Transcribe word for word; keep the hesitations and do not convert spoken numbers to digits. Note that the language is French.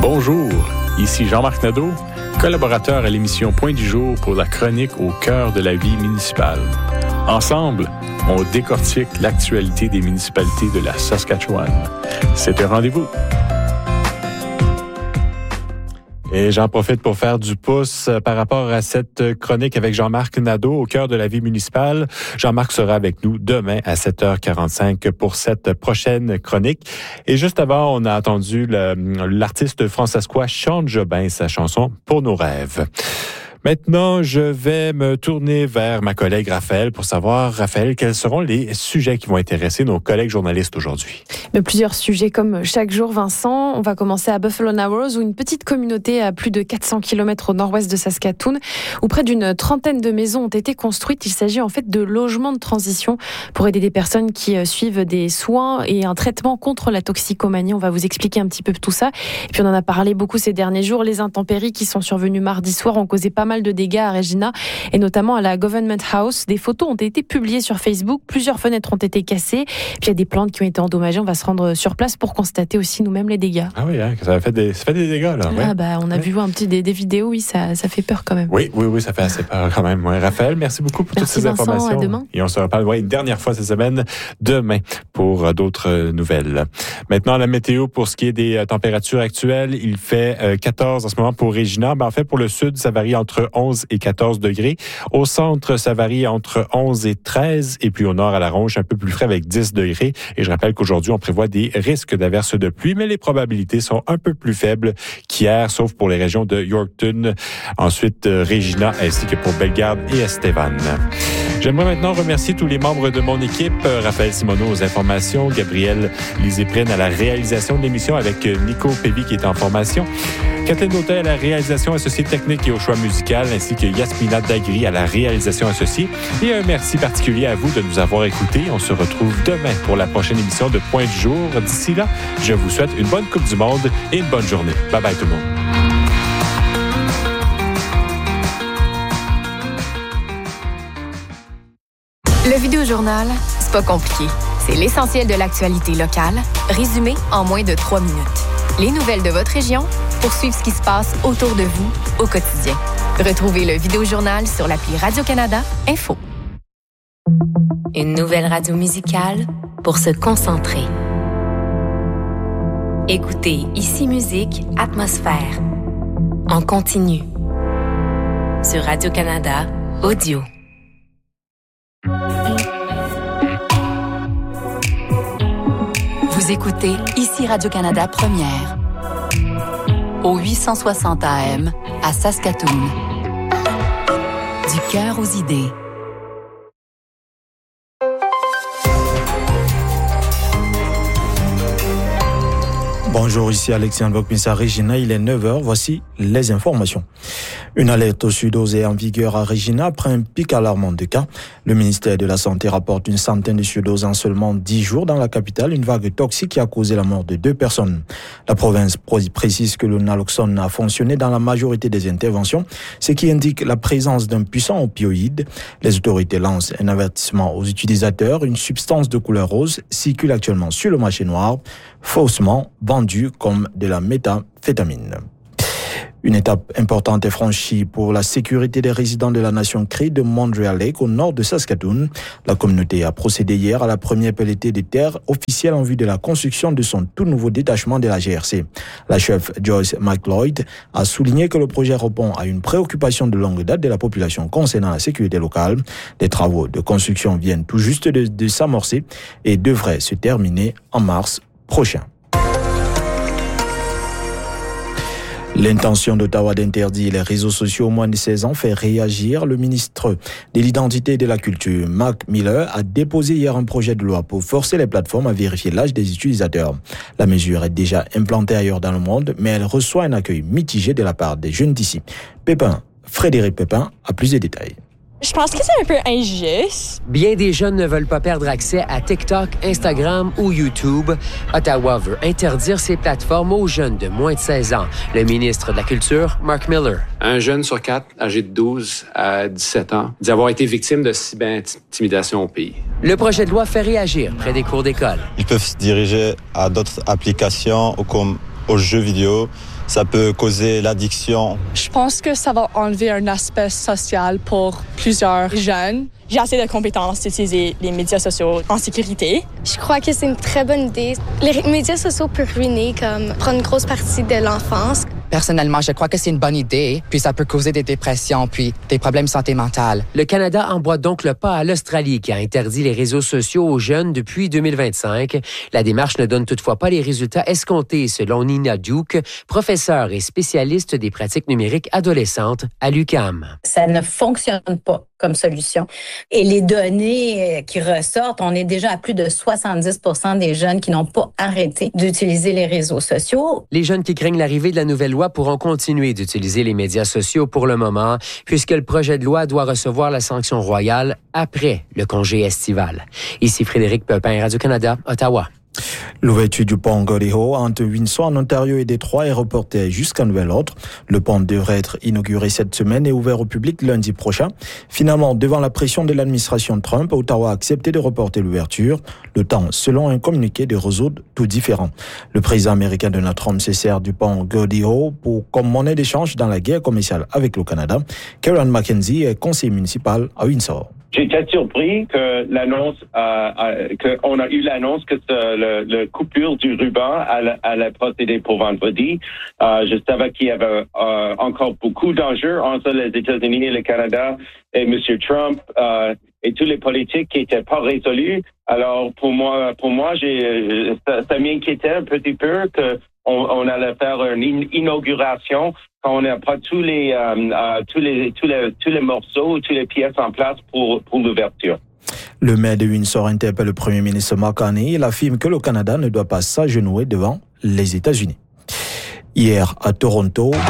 Bonjour, ici Jean-Marc Nadeau, collaborateur à l'émission Point du jour pour la chronique au cœur de la vie municipale. Ensemble, on décortique l'actualité des municipalités de la Saskatchewan. C'est un rendez-vous. Et j'en profite pour faire du pouce par rapport à cette chronique avec Jean-Marc Nadeau au cœur de la vie municipale. Jean-Marc sera avec nous demain à sept heures quarante-cinq pour cette prochaine chronique. Et juste avant, on a entendu le, l'artiste francescois Sean Jobin, sa chanson « Pour nos rêves ». Maintenant, je vais me tourner vers ma collègue Raphaël pour savoir, Raphaël, quels seront les sujets qui vont intéresser nos collègues journalistes aujourd'hui. Mais plusieurs sujets comme chaque jour, Vincent. On va commencer à Buffalo Narrows, où une petite communauté à plus de quatre cents kilomètres au nord-ouest de Saskatoon, où près d'une trentaine de maisons ont été construites. Il s'agit en fait de logements de transition pour aider des personnes qui suivent des soins et un traitement contre la toxicomanie. On va vous expliquer un petit peu tout ça. Et puis on en a parlé beaucoup ces derniers jours. Les intempéries qui sont survenues mardi soir ont causé pas mal de dégâts à Regina et notamment à la Government House. Des photos ont été publiées sur Facebook, plusieurs fenêtres ont été cassées, puis il y a des plantes qui ont été endommagées. On va se rendre sur place pour constater aussi nous-mêmes les dégâts. Ah oui, hein, ça a fait des, ça fait des dégâts là. Ah ouais. bah on a ouais. vu un petit des, des vidéos, oui, ça, ça fait peur quand même. Oui, oui, oui, ça fait assez peur quand même. Ouais. Raphaël, merci beaucoup pour merci toutes ces Vincent, informations. À demain. Et on se reparle ouais, une dernière fois cette semaine, demain, pour d'autres nouvelles. Maintenant, la météo pour ce qui est des températures actuelles, il fait euh, quatorze en ce moment pour Regina. Ben, en fait, pour le sud, ça varie entre onze et quatorze degrés. Au centre, ça varie entre onze et treize. Et puis au nord, à la Ronge, un peu plus frais avec dix degrés. Et je rappelle qu'aujourd'hui, on prévoit des risques d'averses de pluie, mais les probabilités sont un peu plus faibles qu'hier, sauf pour les régions de Yorkton, ensuite euh, Regina, ainsi que pour Bellegarde et Estevan. J'aimerais maintenant remercier tous les membres de mon équipe. Raphaël Simoneau aux informations, Gabriel Liséprine à la réalisation de l'émission avec Nico Pévy qui est en formation, Kathleen Dautet à la réalisation associée technique et au choix musical, ainsi que Yasmina Dagri à la réalisation associée. Et un merci particulier à vous de nous avoir écoutés. On se retrouve demain pour la prochaine émission de Point du jour. D'ici là, je vous souhaite une bonne Coupe du Monde et une bonne journée. Bye bye tout le monde. Le Vidéojournal, c'est pas compliqué. C'est l'essentiel de l'actualité locale, résumé en moins de trois minutes. Les nouvelles de votre région pour suivre ce qui se passe autour de vous au quotidien. Retrouvez le Vidéojournal sur l'appli Radio-Canada Info. Une nouvelle radio musicale pour se concentrer. Écoutez Ici Musique Atmosphère. En continu. Sur Radio-Canada Audio. Vous écoutez Ici Radio-Canada Première, au huit cent soixante A M à Saskatoon. Du cœur aux idées. Bonjour, ici Alexandre Bokmissa Regina, il est neuf heures, voici les informations. Une alerte au sud-ouest est en vigueur à Regina après un pic alarmant de cas. Le ministère de la Santé rapporte une centaine de sudoses en seulement dix jours dans la capitale, une vague toxique qui a causé la mort de deux personnes. La province précise que le naloxone a fonctionné dans la majorité des interventions, ce qui indique la présence d'un puissant opioïde. Les autorités lancent un avertissement aux utilisateurs. Une substance de couleur rose circule actuellement sur le marché noir, faussement vendue comme de la méthamphétamine. Une étape importante est franchie pour la sécurité des résidents de la nation Cree de Montreal Lake au nord de Saskatoon. La communauté a procédé hier à la première pelletée de terre officielle en vue de la construction de son tout nouveau détachement de la G R C. La chef Joyce McLeod a souligné que le projet répond à une préoccupation de longue date de la population concernant la sécurité locale. Les travaux de construction viennent tout juste de, de s'amorcer et devraient se terminer en mars prochain. L'intention d'Ottawa d'interdire les réseaux sociaux aux moins de seize ans fait réagir. Le ministre de l'Identité et de la Culture, Mark Miller, a déposé hier un projet de loi pour forcer les plateformes à vérifier l'âge des utilisateurs. La mesure est déjà implantée ailleurs dans le monde, mais elle reçoit un accueil mitigé de la part des jeunes d'ici. Pépin, Frédéric Pépin a plus de détails. Je pense que c'est un peu injuste. Bien des jeunes ne veulent pas perdre accès à TikTok, Instagram ou YouTube. Ottawa veut interdire ces plateformes aux jeunes de moins de seize ans. Le ministre de la Culture, Mark Miller. Un jeune sur quatre, âgé de douze à dix-sept ans, dit avoir été victime de cyber-intimidation au pays. Le projet de loi fait réagir près des cours d'école. Ils peuvent se diriger à d'autres applications comme aux jeux vidéo. Ça peut causer l'addiction. Je pense que ça va enlever un aspect social pour plusieurs jeunes. J'ai assez de compétences d'utiliser les médias sociaux en sécurité. Je crois que c'est une très bonne idée. Les médias sociaux peuvent ruiner, comme prendre une grosse partie de l'enfance. Personnellement, je crois que c'est une bonne idée, puis ça peut causer des dépressions, puis des problèmes de santé mentale. Le Canada emboîte donc le pas à l'Australie, qui a interdit les réseaux sociaux aux jeunes depuis deux mille vingt-cinq. La démarche ne donne toutefois pas les résultats escomptés, selon Nina Duke, professeure et spécialiste des pratiques numériques adolescentes à l'U Q A M. Ça ne fonctionne pas comme solution. Et les données qui ressortent, on est déjà à plus de soixante-dix pour cent des jeunes qui n'ont pas arrêté d'utiliser les réseaux sociaux. Les jeunes qui craignent l'arrivée de la nouvelle loi pourront continuer d'utiliser les médias sociaux pour le moment, puisque le projet de loi doit recevoir la sanction royale après le congé estival. Ici Frédéric Pepin, Radio-Canada, Ottawa. L'ouverture du pont Gordie-Howe entre Windsor en Ontario et Détroit est reportée jusqu'à nouvel ordre. Le pont devrait être inauguré cette semaine et ouvert au public lundi prochain. Finalement, devant la pression de l'administration Trump, Ottawa a accepté de reporter l'ouverture. Le temps, selon un communiqué, de résoudre tout différent. Le président américain Donald Trump se sert du pont Gordie-Howe pour comme monnaie d'échange dans la guerre commerciale avec le Canada. Karen McKenzie est conseiller municipal à Windsor. J'étais surpris que l'annonce, euh, euh, qu'on a eu l'annonce que ce, le, le coupure du ruban allait, allait procéder pour vendredi. Euh, je savais qu'il y avait euh, encore beaucoup d'enjeux entre les États-Unis et le Canada et M. Trump euh, et tous les politiques qui n'étaient pas résolus. Alors pour moi, pour moi, j'ai, ça, ça m'inquiétait un petit peu que on, on allait faire une inauguration quand on n'a pas tous les, euh, euh, tous les, tous les, tous les morceaux, toutes les pièces en place pour, pour l'ouverture. Le maire de Windsor interpelle le premier ministre Mark Carney. Il affirme que le Canada ne doit pas s'agenouiller devant les États-Unis. Hier, à Toronto,